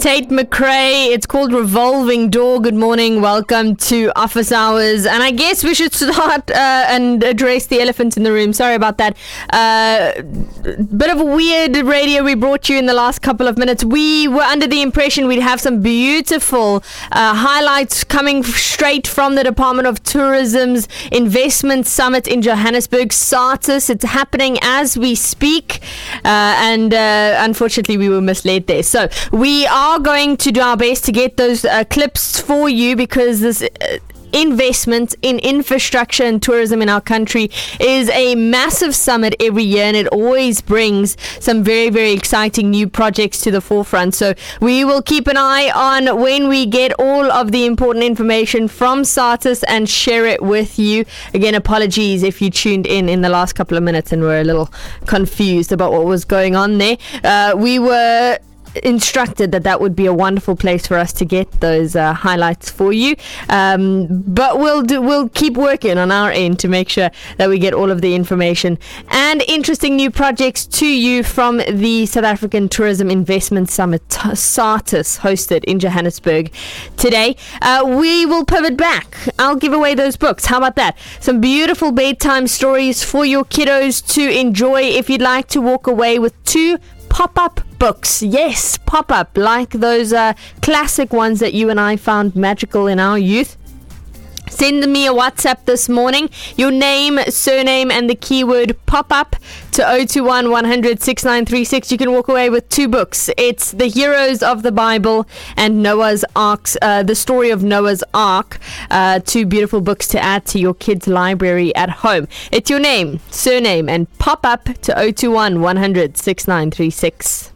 Tate McRae. It's called Revolving Door. Good morning. Welcome to Office Hours. And I guess we should start and address the elephant in the room. Sorry about that. Bit of a weird radio we brought you in the last couple of minutes. We were under the impression we'd have some beautiful highlights coming straight from the Department of Tourism's Investment Summit in Johannesburg, SARTUS. It's happening as we speak. And unfortunately, we were misled there. So we are going to do our best to get those clips for you, because this investment in infrastructure and tourism in our country is a massive summit every year, and it always brings some very, very exciting new projects to the forefront. So we will keep an eye on when we get all of the important information from SARTUS and share it with you. Again, apologies if you tuned in the last couple of minutes and were a little confused about what was going on there. We were instructed that would be a wonderful place for us to get those highlights for you, but we'll keep working on our end to make sure that we get all of the information and interesting new projects to you from the South African Tourism Investment Summit, SARTUS, hosted in Johannesburg today. We will pivot back. I'll give away those books. How about that? Some beautiful bedtime stories for your kiddos to enjoy if you'd like to walk away with 2 pop-up books. Yes, pop-up, like those classic ones that you and I found magical in our youth. Send me a WhatsApp this morning, your name, surname, and the keyword pop-up to 021 100 6936. You can walk away with 2 books. It's The Heroes of the Bible and Noah's Ark, the story of Noah's Ark. 2 beautiful books to add to your kids' library at home. It's your name, surname, and pop-up to 021 100 6936.